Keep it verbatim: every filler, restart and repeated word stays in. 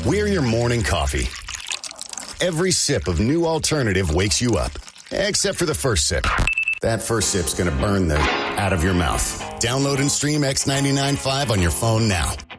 We're your morning coffee. Every sip of New Alternative wakes you up. Except for the first sip. That first sip's going to burn the out of your mouth. Download and stream X ninety-nine point five on your phone now.